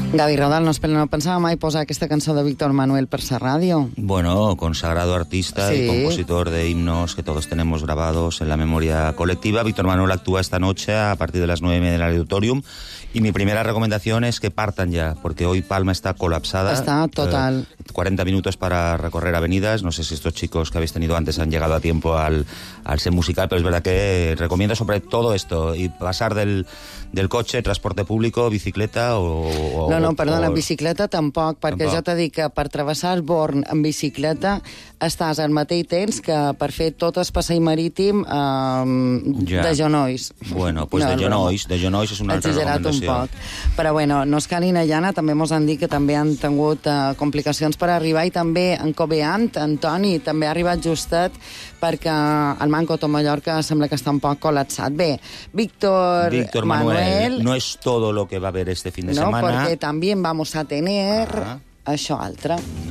Gaby Rodal, no pensava mai posar aquesta cançó de Víctor Manuel per la ràdio. Bueno, consagrado artista y compositor de himnos que todos tenemos grabados en la memoria colectiva. Víctor Manuel actúa esta noche a partir de las 9:30 en el Auditorium. Y mi primera recomendación es que partan ya, porque hoy Palma está colapsada. Está total. 40 minutos para recorrer avenidas. No sé si estos chicos que habéis tenido antes han llegado a tiempo al set musical, pero es verdad que recomiendo sobre todo esto, y pasar del cotxe, transporte públic, bicicleta o... No, perdona, en bicicleta tampoc, perquè jo t'he dit que per travessar el Born en bicicleta estàs al mateix temps que per fer tot el passeig marítim de genolls. Bueno, pues no, de genolls és una altra recomanació. Un poc. Però bueno, no es calin a llana, també mos han dit que també han tingut complicacions per arribar, i també en Cobeant, Antoni, també ha arribat justet perquè el Manco de Mallorca sembla que està un poc col·lapsat. Bé, Víctor Manuel, no es todo lo que va a haber este fin de semana. No, porque también vamos a tener això altre.